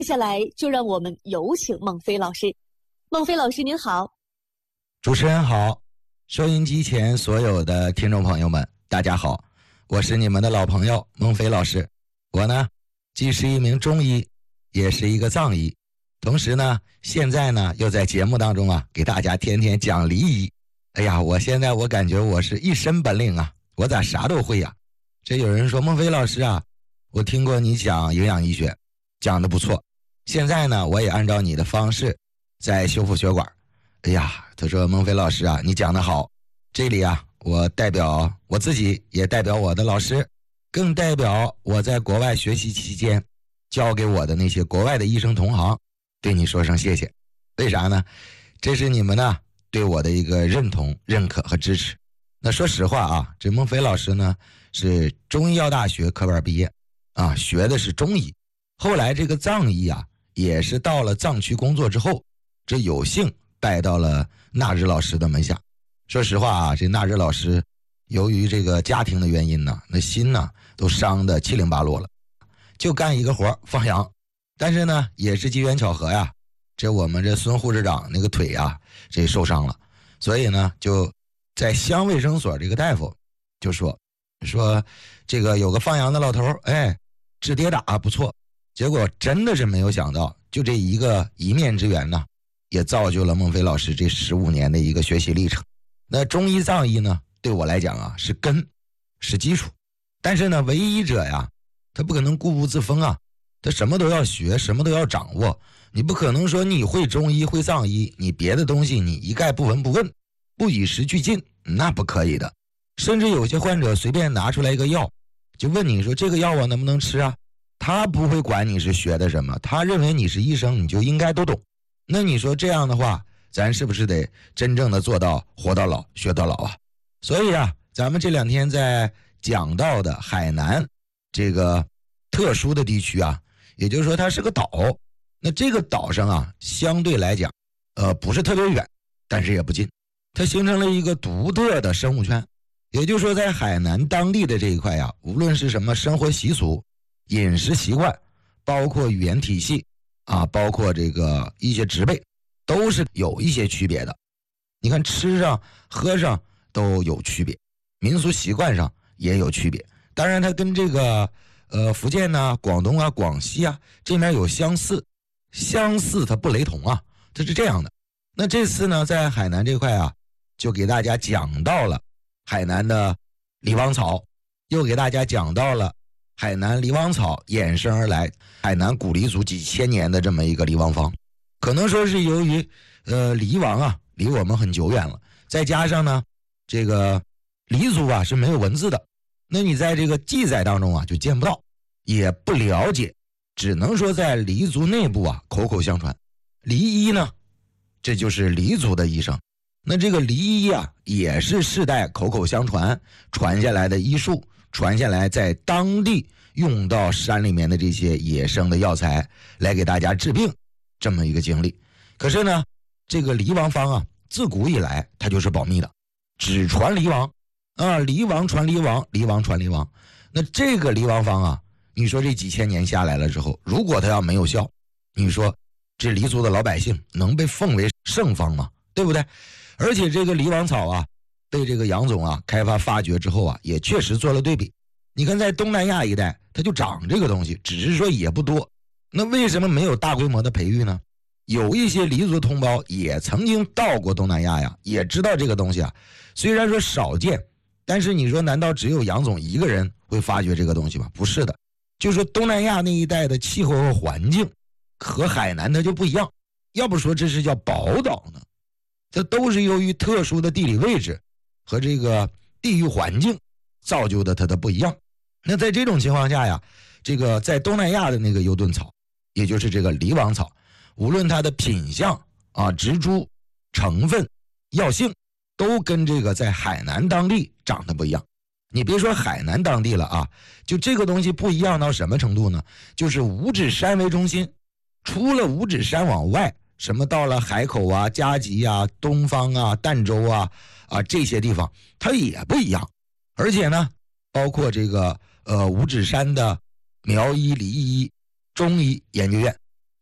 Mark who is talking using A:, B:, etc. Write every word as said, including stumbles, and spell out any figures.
A: 接下来就让我们有请孟非老师。孟非老师您好。
B: 主持人好，收音机前所有的听众朋友们大家好，我是你们的老朋友孟非老师。我呢既是一名中医，也是一个藏医，同时呢现在呢又在节目当中啊给大家天天讲梨医。哎呀，我现在我感觉我是一身本领啊，我咋啥都会呀？这有人说孟非老师啊，我听过你讲营养医学，讲得不错，现在呢我也按照你的方式在修复血管。哎呀，他说孟非老师啊，你讲得好，这里啊我代表我自己，也代表我的老师，更代表我在国外学习期间教给我的那些国外的医生同行，对你说声谢谢。为啥呢？这是你们呢对我的一个认同、认可和支持。那说实话啊，这孟非老师呢是中医药大学科班毕业啊，学的是中医。后来这个藏医啊，也是到了藏区工作之后，这有幸拜到了纳日老师的门下。说实话啊，这纳日老师由于这个家庭的原因呢，那心呢都伤得七零八落了，就干一个活放羊。但是呢也是机缘巧合呀，这我们这孙护士长那个腿啊这受伤了，所以呢就在乡卫生所这个大夫就说说这个有个放羊的老头，哎，治跌打不错。结果真的是没有想到，就这一个一面之缘呢，也造就了孟非老师这十五年的一个学习历程。那中医藏医呢对我来讲啊是根是基础，但是呢唯医者呀他不可能固步自封啊，他什么都要学，什么都要掌握。你不可能说你会中医会藏医，你别的东西你一概不闻不问，不与时俱进，那不可以的。甚至有些患者随便拿出来一个药，就问你说这个药我能不能吃啊，他不会管你是学的什么，他认为你是医生，你就应该都懂。那你说这样的话，咱是不是得真正的做到活到老学到老啊？所以啊，咱们这两天在讲到的海南这个特殊的地区啊，也就是说它是个岛，那这个岛上啊相对来讲呃不是特别远，但是也不近，它形成了一个独特的生物圈。也就是说在海南当地的这一块啊，无论是什么生活习俗、饮食习惯，包括语言体系啊，包括这个一些植被，都是有一些区别的。你看吃上喝上都有区别，民俗习惯上也有区别。当然它跟这个呃福建啊、广东啊、广西啊这边有相似，相似它不雷同啊，它是这样的。那这次呢在海南这块啊，就给大家讲到了海南的梨王草，又给大家讲到了海南梨王草衍生而来海南古黎族几千年的这么一个梨王方。可能说是由于呃梨王啊离我们很久远了，再加上呢这个黎族啊是没有文字的，那你在这个记载当中啊就见不到，也不了解，只能说在黎族内部啊口口相传。黎医呢这就是黎族的医生，那这个黎医啊也是世代口口相传传下来的医术，传下来在当地用到山里面的这些野生的药材来给大家治病这么一个经历。可是呢这个梨王方啊自古以来它就是保密的，只传梨王啊，梨王传梨王，梨王传梨王。那这个梨王方啊，你说这几千年下来了之后，如果它要没有效，你说这黎族的老百姓能被奉为圣方吗？对不对？而且这个梨王草啊被这个杨总啊开发发掘之后啊，也确实做了对比。你看在东南亚一带它就长这个东西，只是说也不多。那为什么没有大规模的培育呢？有一些黎族同胞也曾经到过东南亚呀，也知道这个东西啊，虽然说少见，但是你说难道只有杨总一个人会发掘这个东西吗？不是的，就说东南亚那一带的气候和环境和海南它就不一样，要不说这是叫宝岛呢，这都是由于特殊的地理位置和这个地域环境造就的它的不一样。那在这种情况下呀，这个在东南亚的那个优盾草，也就是这个梨王草，无论它的品相啊、植株、成分、药性，都跟这个在海南当地长得不一样。你别说海南当地了啊，就这个东西不一样到什么程度呢？就是五指山为中心，除了五指山往外，什么到了海口啊、嘉吉啊、东方啊、儋州啊啊这些地方，它也不一样。而且呢，包括这个呃五指山的苗医、梨医、中医研究院，